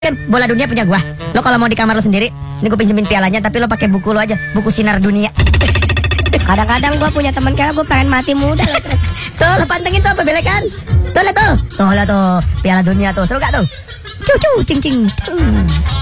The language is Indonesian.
Kan bola dunia punya gua. Lo kalau mau di kamar lo sendiri, ini gua pinjemin pialanya, tapi lo pakai buku lo aja, buku sinar dunia. Kadang-kadang gua punya teman kayak gua pengen mati muda loh. Tuh, lo pantengin tuh apa belekan. Tuh liat tuh. Tuh liat tuh, piala dunia tuh. Seru gak tuh? Cu cu cing cing.